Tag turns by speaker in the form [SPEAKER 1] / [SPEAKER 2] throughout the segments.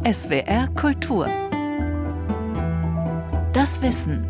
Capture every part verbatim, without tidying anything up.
[SPEAKER 1] S W R Kultur. Das Wissen.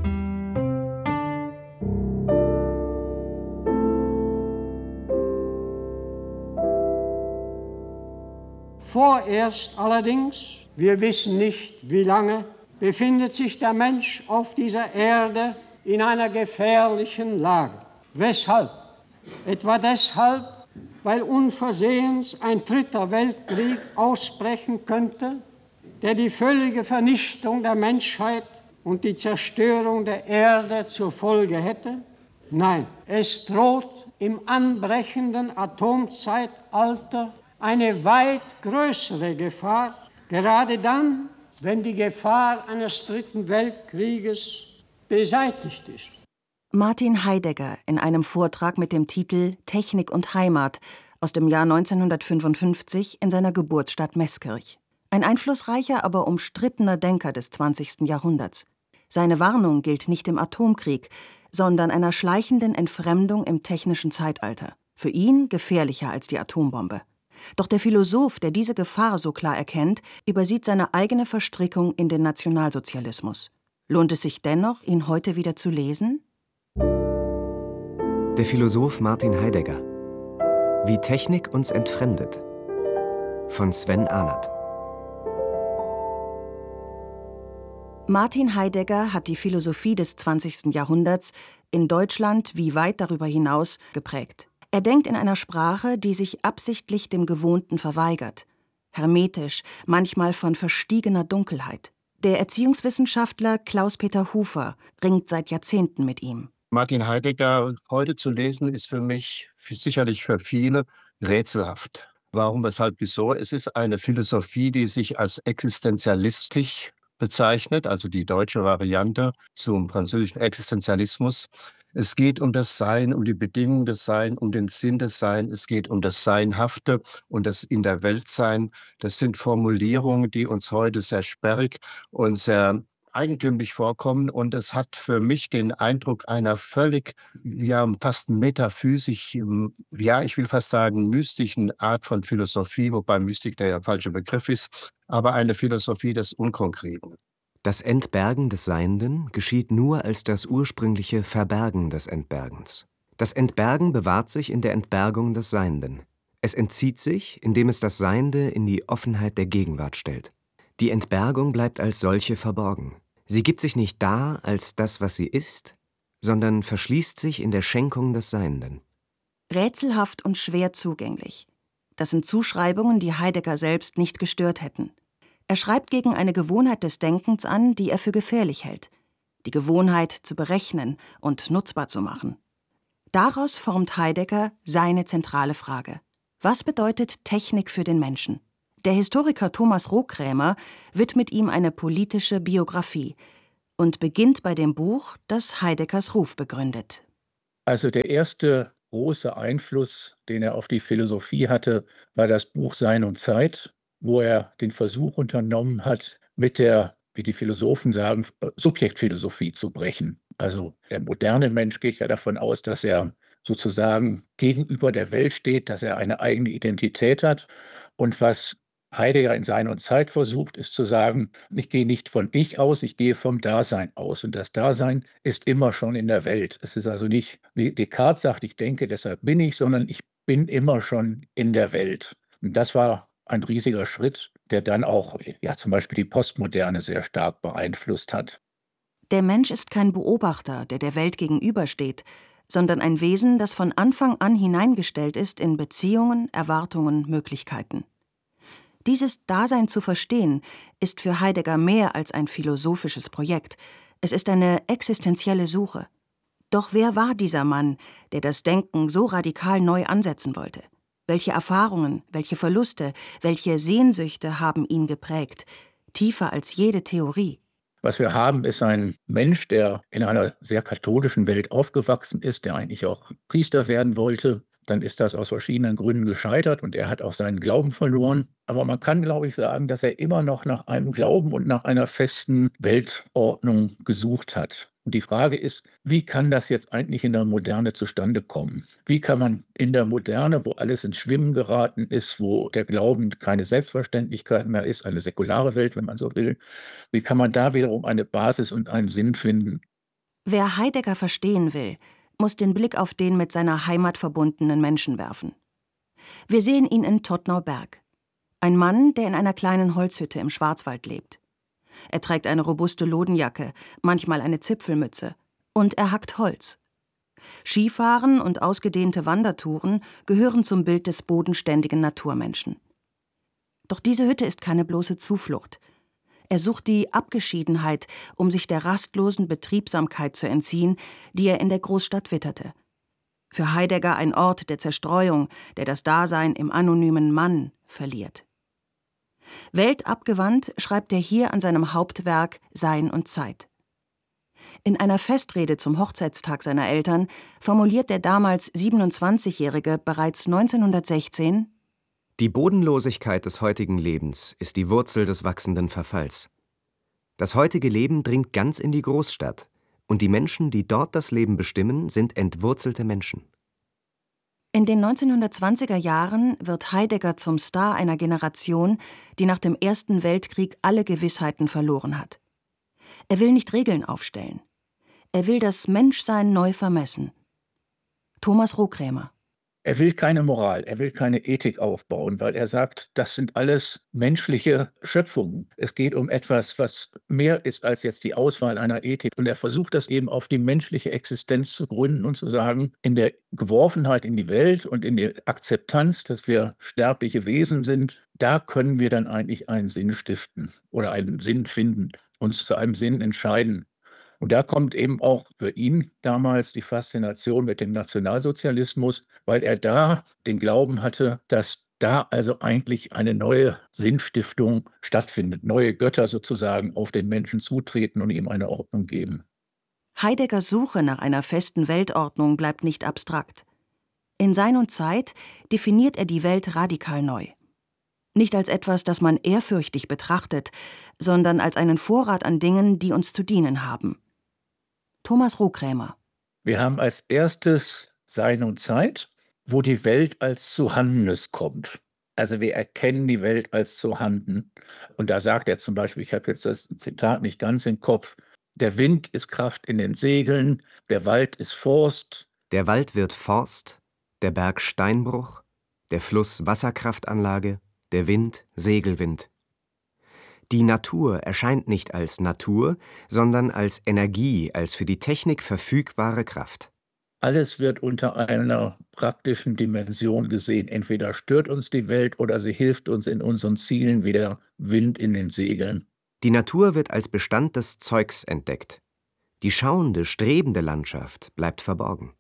[SPEAKER 2] Vorerst allerdings, wir wissen nicht wie lange, befindet sich der Mensch auf dieser Erde in einer gefährlichen Lage. Weshalb? Etwa deshalb, weil unversehens ein dritter Weltkrieg ausbrechen könnte, der die völlige Vernichtung der Menschheit und die Zerstörung der Erde zur Folge hätte? Nein, es droht im anbrechenden Atomzeitalter eine weit größere Gefahr, gerade dann, wenn die Gefahr eines dritten Weltkrieges beseitigt ist.
[SPEAKER 3] Martin Heidegger in einem Vortrag mit dem Titel »Technik und Heimat« aus dem Jahr neunzehnhundertfünfundfünfzig in seiner Geburtsstadt Meßkirch. Ein einflussreicher, aber umstrittener Denker des zwanzigsten Jahrhunderts. Seine Warnung gilt nicht dem Atomkrieg, sondern einer schleichenden Entfremdung im technischen Zeitalter. Für ihn gefährlicher als die Atombombe. Doch der Philosoph, der diese Gefahr so klar erkennt, übersieht seine eigene Verstrickung in den Nationalsozialismus. Lohnt es sich dennoch, ihn heute wieder zu lesen?
[SPEAKER 4] Der Philosoph Martin Heidegger. Wie Technik uns entfremdet. Von Sven Ahnert.
[SPEAKER 3] Martin Heidegger hat die Philosophie des zwanzigsten Jahrhunderts in Deutschland wie weit darüber hinaus geprägt. Er denkt in einer Sprache, die sich absichtlich dem Gewohnten verweigert. Hermetisch, manchmal von verstiegener Dunkelheit. Der Erziehungswissenschaftler Klaus-Peter Hufer ringt seit Jahrzehnten mit ihm.
[SPEAKER 5] Martin Heidegger heute zu lesen, ist für mich für sicherlich für viele rätselhaft. Warum, weshalb, wieso? Es ist eine Philosophie, die sich als existenzialistisch bezeichnet, also die deutsche Variante zum französischen Existenzialismus. Es geht um das Sein, um die Bedingungen des Seins, um den Sinn des Seins. Es geht um das Seinhafte und das In der Welt Sein. Das sind Formulierungen, die uns heute sehr sperrig und sehr eigentümlich vorkommen. Und es hat für mich den Eindruck einer völlig, ja, fast metaphysisch, ja, ich will fast sagen, mystischen Art von Philosophie, wobei Mystik der falsche Begriff ist, aber eine Philosophie des Unkonkreten.
[SPEAKER 4] Das Entbergen des Seienden geschieht nur als das ursprüngliche Verbergen des Entbergens. Das Entbergen bewahrt sich in der Entbergung des Seienden. Es entzieht sich, indem es das Seiende in die Offenheit der Gegenwart stellt. Die Entbergung bleibt als solche verborgen. Sie gibt sich nicht dar als das, was sie ist, sondern verschließt sich in der Schenkung des Seienden.
[SPEAKER 3] Rätselhaft und schwer zugänglich. Das sind Zuschreibungen, die Heidegger selbst nicht gestört hätten. Er schreibt gegen eine Gewohnheit des Denkens an, die er für gefährlich hält. Die Gewohnheit zu berechnen und nutzbar zu machen. Daraus formt Heidegger seine zentrale Frage. Was bedeutet Technik für den Menschen? Der Historiker Thomas Rohkrämer widmet ihm eine politische Biografie und beginnt bei dem Buch, das Heideggers Ruf begründet.
[SPEAKER 6] Also der erste große Einfluss, den er auf die Philosophie hatte, war das Buch Sein und Zeit, wo er den Versuch unternommen hat, mit der, wie die Philosophen sagen, Subjektphilosophie zu brechen. Also der moderne Mensch geht ja davon aus, dass er sozusagen gegenüber der Welt steht, dass er eine eigene Identität hat. Und was Heidegger in Sein und Zeit versucht, ist zu sagen, ich gehe nicht von Ich aus, ich gehe vom Dasein aus. Und das Dasein ist immer schon in der Welt. Es ist also nicht, wie Descartes sagt, ich denke, deshalb bin ich, sondern ich bin immer schon in der Welt. Und das war ein riesiger Schritt, der dann auch ja, zum Beispiel die Postmoderne sehr stark beeinflusst hat.
[SPEAKER 3] Der Mensch ist kein Beobachter, der der Welt gegenübersteht, sondern ein Wesen, das von Anfang an hineingestellt ist in Beziehungen, Erwartungen, Möglichkeiten. Dieses Dasein zu verstehen, ist für Heidegger mehr als ein philosophisches Projekt. Es ist eine existenzielle Suche. Doch wer war dieser Mann, der das Denken so radikal neu ansetzen wollte? Welche Erfahrungen, welche Verluste, welche Sehnsüchte haben ihn geprägt, tiefer als jede Theorie?
[SPEAKER 6] Was wir haben, ist ein Mensch, der in einer sehr katholischen Welt aufgewachsen ist, der eigentlich auch Priester werden wollte. Dann ist das aus verschiedenen Gründen gescheitert und er hat auch seinen Glauben verloren. Aber man kann, glaube ich, sagen, dass er immer noch nach einem Glauben und nach einer festen Weltordnung gesucht hat. Und die Frage ist, wie kann das jetzt eigentlich in der Moderne zustande kommen? Wie kann man in der Moderne, wo alles ins Schwimmen geraten ist, wo der Glauben keine Selbstverständlichkeit mehr ist, eine säkulare Welt, wenn man so will, wie kann man da wiederum eine Basis und einen Sinn finden?
[SPEAKER 3] Wer Heidegger verstehen will, muss den Blick auf den mit seiner Heimat verbundenen Menschen werfen. Wir sehen ihn in Todtnau Berg. Ein Mann, der in einer kleinen Holzhütte im Schwarzwald lebt. Er trägt eine robuste Lodenjacke, manchmal eine Zipfelmütze. Und er hackt Holz. Skifahren und ausgedehnte Wandertouren gehören zum Bild des bodenständigen Naturmenschen. Doch diese Hütte ist keine bloße Zuflucht. Er sucht die Abgeschiedenheit, um sich der rastlosen Betriebsamkeit zu entziehen, die er in der Großstadt witterte. Für Heidegger ein Ort der Zerstreuung, der das Dasein im anonymen Mann verliert. Weltabgewandt schreibt er hier an seinem Hauptwerk Sein und Zeit. In einer Festrede zum Hochzeitstag seiner Eltern formuliert der damals siebenundzwanzigjährige bereits neunzehnhundertsechzehn:
[SPEAKER 4] Die Bodenlosigkeit des heutigen Lebens ist die Wurzel des wachsenden Verfalls. Das heutige Leben dringt ganz in die Großstadt, und die Menschen, die dort das Leben bestimmen, sind entwurzelte Menschen.
[SPEAKER 3] In den neunzehnhundertzwanziger Jahren wird Heidegger zum Star einer Generation, die nach dem Ersten Weltkrieg alle Gewissheiten verloren hat. Er will nicht Regeln aufstellen. Er will das Menschsein neu vermessen. Thomas Rohkrämer.
[SPEAKER 6] Er will keine Moral, er will keine Ethik aufbauen, weil er sagt, das sind alles menschliche Schöpfungen. Es geht um etwas, was mehr ist als jetzt die Auswahl einer Ethik. Und er versucht das eben auf die menschliche Existenz zu gründen und zu sagen, in der Geworfenheit in die Welt und in der Akzeptanz, dass wir sterbliche Wesen sind, da können wir dann eigentlich einen Sinn stiften oder einen Sinn finden, uns zu einem Sinn entscheiden. Und da kommt eben auch für ihn damals die Faszination mit dem Nationalsozialismus, weil er da den Glauben hatte, dass da also eigentlich eine neue Sinnstiftung stattfindet, neue Götter sozusagen auf den Menschen zutreten und ihm eine Ordnung geben.
[SPEAKER 3] Heideggers Suche nach einer festen Weltordnung bleibt nicht abstrakt. In Sein und Zeit definiert er die Welt radikal neu. Nicht als etwas, das man ehrfürchtig betrachtet, sondern als einen Vorrat an Dingen, die uns zu dienen haben. Thomas Rohkrämer.
[SPEAKER 6] Wir haben als erstes Sein und Zeit, wo die Welt als Zuhandenes kommt. Also wir erkennen die Welt als Zuhanden. Und da sagt er zum Beispiel, ich habe jetzt das Zitat nicht ganz im Kopf, der Wind ist Kraft in den Segeln, der Wald ist Forst.
[SPEAKER 4] Der Wald wird Forst, der Berg Steinbruch, der Fluss Wasserkraftanlage, der Wind Segelwind. Die Natur erscheint nicht als Natur, sondern als Energie, als für die Technik verfügbare Kraft.
[SPEAKER 6] Alles wird unter einer praktischen Dimension gesehen. Entweder stört uns die Welt oder sie hilft uns in unseren Zielen wie der Wind in den Segeln.
[SPEAKER 4] Die Natur wird als Bestand des Zeugs entdeckt. Die schauende, strebende Landschaft bleibt verborgen.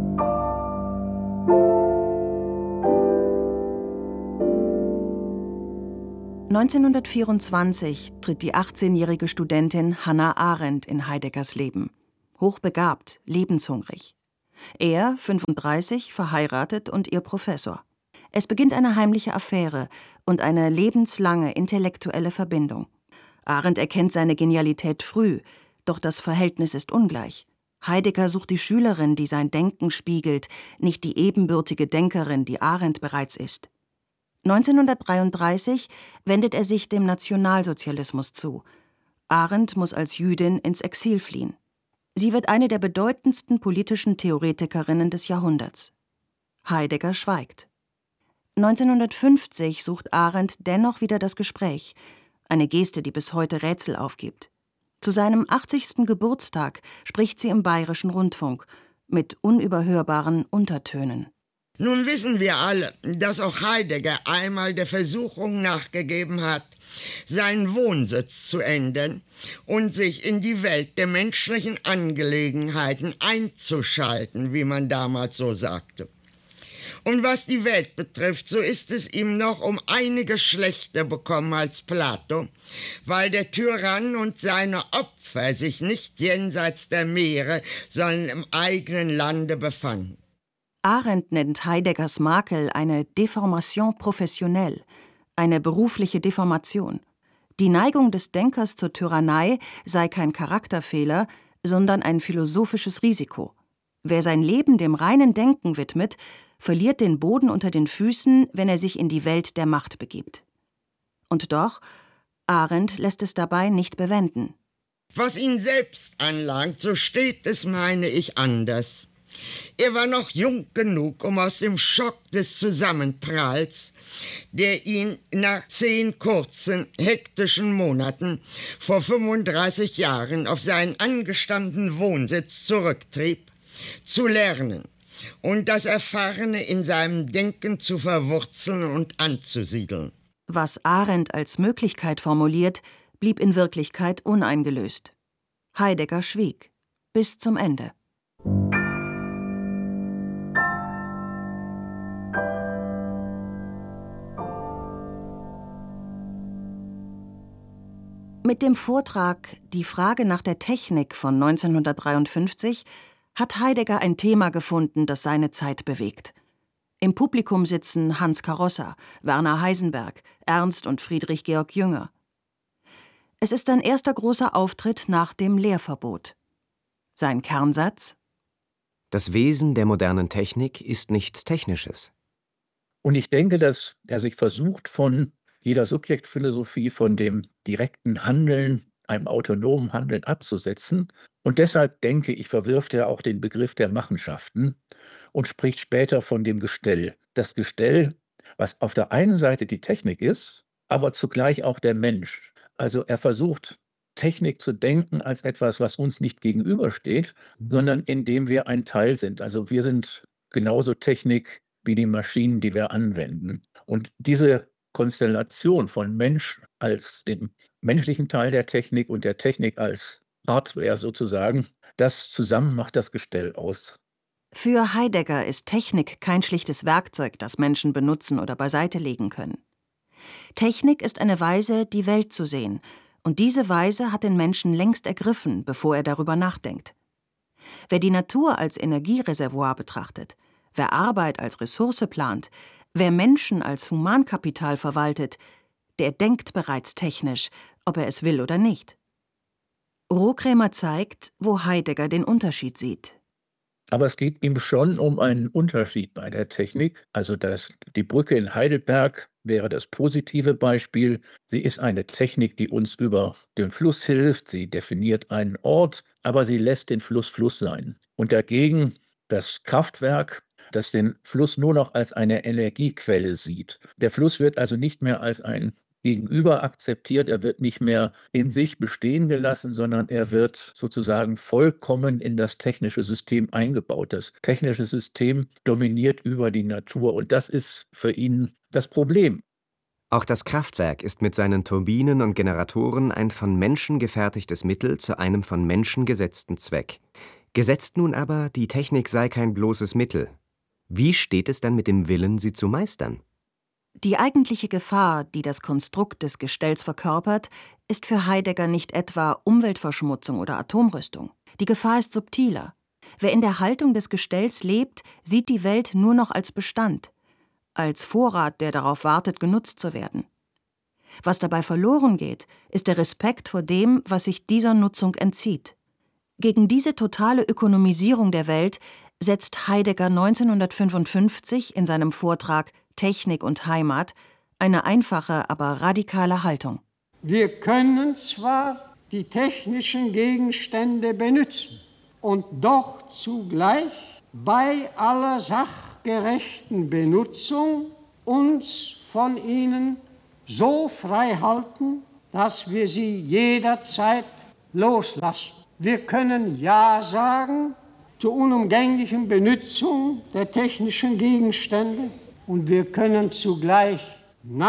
[SPEAKER 3] neunzehnhundertvierundzwanzig tritt die achtzehnjährige Studentin Hannah Arendt in Heideggers Leben. Hochbegabt, lebenshungrig. Er, fünfunddreißig, verheiratet und ihr Professor. Es beginnt eine heimliche Affäre und eine lebenslange intellektuelle Verbindung. Arendt erkennt seine Genialität früh, doch das Verhältnis ist ungleich. Heidegger sucht die Schülerin, die sein Denken spiegelt, nicht die ebenbürtige Denkerin, die Arendt bereits ist. neunzehnhundertdreiunddreißig wendet er sich dem Nationalsozialismus zu. Arendt muss als Jüdin ins Exil fliehen. Sie wird eine der bedeutendsten politischen Theoretikerinnen des Jahrhunderts. Heidegger schweigt. neunzehnhundertfünfzig sucht Arendt dennoch wieder das Gespräch, eine Geste, die bis heute Rätsel aufgibt. Zu seinem achtzigsten Geburtstag spricht sie im Bayerischen Rundfunk mit unüberhörbaren Untertönen.
[SPEAKER 7] Nun wissen wir alle, dass auch Heidegger einmal der Versuchung nachgegeben hat, seinen Wohnsitz zu ändern und sich in die Welt der menschlichen Angelegenheiten einzuschalten, wie man damals so sagte. Und was die Welt betrifft, so ist es ihm noch um einige schlechter bekommen als Plato, weil der Tyrann und seine Opfer sich nicht jenseits der Meere, sondern im eigenen Lande befanden.
[SPEAKER 3] Arendt nennt Heideggers Makel eine Deformation professionnelle, eine berufliche Deformation. Die Neigung des Denkers zur Tyrannei sei kein Charakterfehler, sondern ein philosophisches Risiko. Wer sein Leben dem reinen Denken widmet, verliert den Boden unter den Füßen, wenn er sich in die Welt der Macht begibt. Und doch, Arendt lässt es dabei nicht bewenden.
[SPEAKER 7] Was ihn selbst anlangt, so steht es, meine ich, anders. Er war noch jung genug, um aus dem Schock des Zusammenpralls, der ihn nach zehn kurzen, hektischen Monaten vor fünfunddreißig Jahren auf seinen angestammten Wohnsitz zurücktrieb, zu lernen und das Erfahrene in seinem Denken zu verwurzeln und anzusiedeln.
[SPEAKER 3] Was Arendt als Möglichkeit formuliert, blieb in Wirklichkeit uneingelöst. Heidegger schwieg bis zum Ende. Mit dem Vortrag »Die Frage nach der Technik« von neunzehnhundertdreiundfünfzig hat Heidegger ein Thema gefunden, das seine Zeit bewegt. Im Publikum sitzen Hans Karossa, Werner Heisenberg, Ernst und Friedrich Georg Jünger. Es ist sein erster großer Auftritt nach dem Lehrverbot. Sein Kernsatz:
[SPEAKER 4] Das Wesen der modernen Technik ist nichts Technisches.
[SPEAKER 6] Und ich denke, dass er sich versucht, von jeder Subjektphilosophie, von dem direkten Handeln, einem autonomen Handeln abzusetzen. Und deshalb, denke ich, verwirft er auch den Begriff der Machenschaften und spricht später von dem Gestell. Das Gestell, was auf der einen Seite die Technik ist, aber zugleich auch der Mensch. Also er versucht, Technik zu denken als etwas, was uns nicht gegenübersteht, sondern in dem wir ein Teil sind. Also wir sind genauso Technik wie die Maschinen, die wir anwenden. Und diese Konstellation von Mensch als dem menschlichen Teil der Technik und der Technik als Hardware sozusagen, das zusammen macht das Gestell aus.
[SPEAKER 3] Für Heidegger ist Technik kein schlichtes Werkzeug, das Menschen benutzen oder beiseite legen können. Technik ist eine Weise, die Welt zu sehen, und diese Weise hat den Menschen längst ergriffen, bevor er darüber nachdenkt. Wer die Natur als Energiereservoir betrachtet, wer Arbeit als Ressource plant, wer Menschen als Humankapital verwaltet, der denkt bereits technisch, ob er es will oder nicht. Rohkrämer zeigt, wo Heidegger den Unterschied sieht.
[SPEAKER 6] Aber es geht ihm schon um einen Unterschied bei der Technik. Also das, die Brücke in Heidelberg wäre das positive Beispiel. Sie ist eine Technik, die uns über den Fluss hilft. Sie definiert einen Ort, aber sie lässt den Fluss Fluss sein. Und dagegen das Kraftwerk, das den Fluss nur noch als eine Energiequelle sieht. Der Fluss wird also nicht mehr als ein Gegenüber akzeptiert, er wird nicht mehr in sich bestehen gelassen, sondern er wird sozusagen vollkommen in das technische System eingebaut. Das technische System dominiert über die Natur und das ist für ihn das Problem.
[SPEAKER 4] Auch das Kraftwerk ist mit seinen Turbinen und Generatoren ein von Menschen gefertigtes Mittel zu einem von Menschen gesetzten Zweck. Gesetzt nun aber, die Technik sei kein bloßes Mittel. Wie steht es dann mit dem Willen, sie zu meistern?
[SPEAKER 3] Die eigentliche Gefahr, die das Konstrukt des Gestells verkörpert, ist für Heidegger nicht etwa Umweltverschmutzung oder Atomrüstung. Die Gefahr ist subtiler. Wer in der Haltung des Gestells lebt, sieht die Welt nur noch als Bestand, als Vorrat, der darauf wartet, genutzt zu werden. Was dabei verloren geht, ist der Respekt vor dem, was sich dieser Nutzung entzieht. Gegen diese totale Ökonomisierung der Welt setzt Heidegger neunzehnhundertfünfundfünfzig in seinem Vortrag »Technik und Heimat« eine einfache, aber radikale Haltung.
[SPEAKER 2] Wir können zwar die technischen Gegenstände benutzen und doch zugleich bei aller sachgerechten Benutzung uns von ihnen so frei halten, dass wir sie jederzeit loslassen. Wir können Ja sagen zur unumgänglichen Benutzung der technischen Gegenstände und wir können zugleich Nein